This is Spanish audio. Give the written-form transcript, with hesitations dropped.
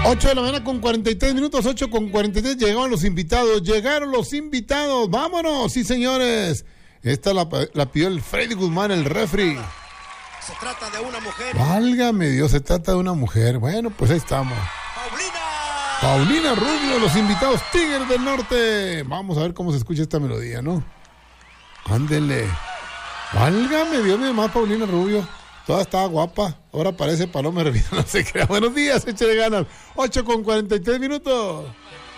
8 de la mañana con 43 minutos, 8 con 43, llegaron los invitados, vámonos, sí señores. Esta la pidió el Freddy Guzmán, el refri. Se trata de una mujer. Válgame Dios, se trata de una mujer. Bueno, pues ahí estamos. Paulina Rubio, los invitados Tigres del Norte. Vamos a ver cómo se escucha esta melodía, ¿no? Ándele. Válgame Dios, mi mamá Paulina Rubio. Toda estaba guapa. Ahora parece Paloma Hervida, no se crea. Buenos días, échale ganas. 8 con 43 minutos.